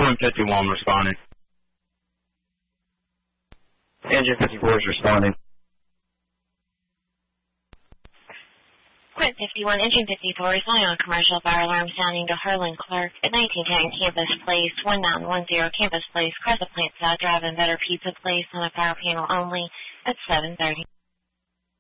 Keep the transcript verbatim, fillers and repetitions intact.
Quinn fifty-one responding. Engine fifty-four is responding. Quinn fifty-one, Engine fifty-four, responding on commercial fire alarm sounding to Harlan Clark at nineteen ten Campus Place, one nine one zero Campus Place, Crescent Plant South Drive and Better Pizza Place on a fire panel only at seven thirty.